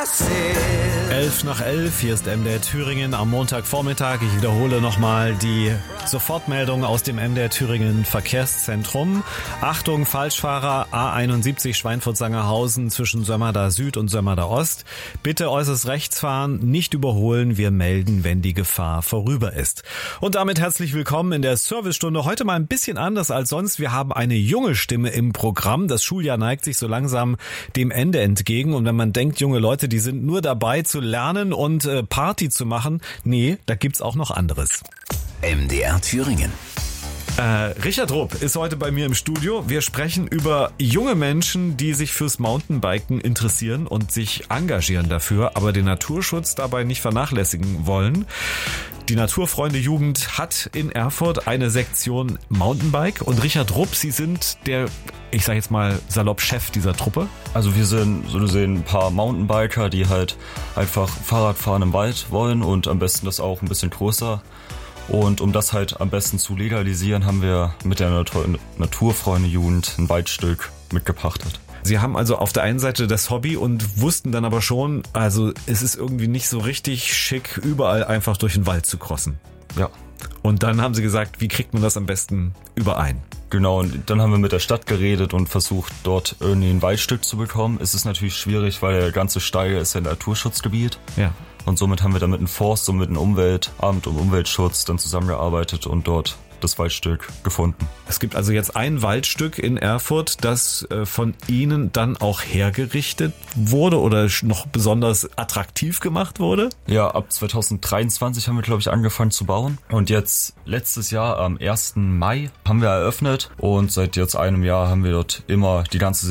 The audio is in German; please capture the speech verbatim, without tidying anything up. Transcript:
Elf nach elf, hier ist M D R Thüringen am Montagvormittag. Ich wiederhole nochmal die Sofortmeldung aus dem M D R Thüringen Verkehrszentrum. Achtung, Falschfahrer, A einundsiebzig Schweinfurt-Sangerhausen zwischen Sömmerda Süd und Sömmerda Ost. Bitte äußerst rechts fahren, nicht überholen. Wir melden, wenn die Gefahr vorüber ist. Und damit herzlich willkommen in der Servicestunde. Heute mal ein bisschen anders als sonst. Wir haben eine junge Stimme im Programm. Das Schuljahr neigt sich so langsam dem Ende entgegen. Und wenn man denkt, junge Leute, die sind nur dabei zu lernen und äh, Party zu machen, nee, da gibt's auch noch anderes. M D R Thüringen. Äh, Richard Rupp ist heute bei mir im Studio. Wir sprechen über junge Menschen, die sich fürs Mountainbiken interessieren und sich engagieren dafür, aber den Naturschutz dabei nicht vernachlässigen wollen. Die Naturfreunde Jugend hat in Erfurt eine Sektion Mountainbike und Richard Rupp, Sie sind der, ich sag jetzt mal salopp, Chef dieser Truppe. Also wir sind so gesehen ein paar Mountainbiker, die halt einfach Fahrradfahren im Wald wollen und am besten das auch ein bisschen größer. Und um das halt am besten zu legalisieren, haben wir mit der Natur- Naturfreunde-Jugend ein Waldstück mitgepachtet. Sie haben also auf der einen Seite das Hobby und wussten dann aber schon, also es ist irgendwie nicht so richtig schick, überall einfach durch den Wald zu crossen. Ja. Und dann haben Sie gesagt, wie kriegt man das am besten überein? Genau, und dann haben wir mit der Stadt geredet und versucht, dort irgendwie ein Waldstück zu bekommen. Es ist natürlich schwierig, weil der ganze Steiger ist ja ein Naturschutzgebiet. Ja. Und somit haben wir dann mit dem Forst und mit dem Umweltamt und Umweltschutz dann zusammengearbeitet und dort das Waldstück gefunden. Es gibt also jetzt ein Waldstück in Erfurt, das äh, von Ihnen dann auch hergerichtet wurde oder noch besonders attraktiv gemacht wurde? Ja, ab zwanzig dreiundzwanzig haben wir, glaube ich, angefangen zu bauen. Und jetzt letztes Jahr am ersten Mai haben wir eröffnet und seit jetzt einem Jahr haben wir dort immer die ganze